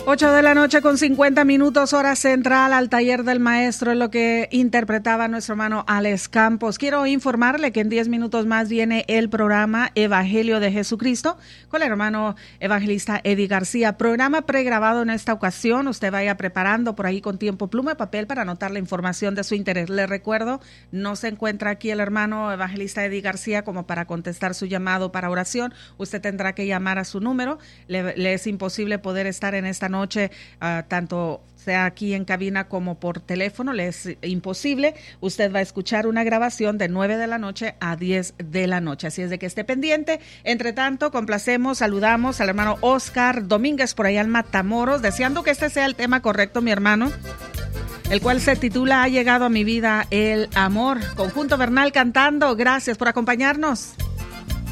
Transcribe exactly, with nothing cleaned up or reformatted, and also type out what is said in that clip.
ocho de la noche con cincuenta minutos, hora central, al taller del maestro, es lo que interpretaba nuestro hermano Alex Campos. Quiero informarle que en diez minutos más viene el programa Evangelio de Jesucristo con el hermano evangelista Eddie García. Programa pregrabado en esta ocasión. Usted vaya preparando por ahí con tiempo, pluma y papel para anotar la información de su interés. Le recuerdo, no se encuentra aquí el hermano evangelista Eddie García como para contestar su llamado para oración. Usted tendrá que llamar a su número. Le, le es imposible poder estar en esta noche noche, uh, tanto sea aquí en cabina como por teléfono, le es imposible. Usted va a escuchar una grabación de nueve de la noche a diez de la noche, así es de que esté pendiente. Entre tanto, complacemos, saludamos al hermano Oscar Domínguez por allá en Matamoros, deseando que este sea el tema correcto, mi hermano, el cual se titula Ha llegado a mi vida el amor. Conjunto Bernal cantando. Gracias por acompañarnos.